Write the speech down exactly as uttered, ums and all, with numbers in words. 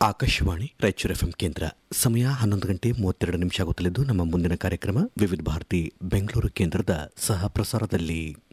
Akashvani Raichur FM ಕೇಂದ್ರ. ಸಮಯ ಹನ್ನೊಂದು ಗಂಟೆ ಮೂವತ್ತೆರಡು ನಿಮಿಷ ಆಗುತ್ತಲಿದ್ದು ನಮ್ಮ ಮುಂದಿನ ಕಾರ್ಯಕ್ರಮ ವಿವಿಧ ಭಾರತಿ ಬೆಂಗಳೂರು ಕೇಂದ್ರದ ಸಹ ಪ್ರಸಾರದಲ್ಲಿ.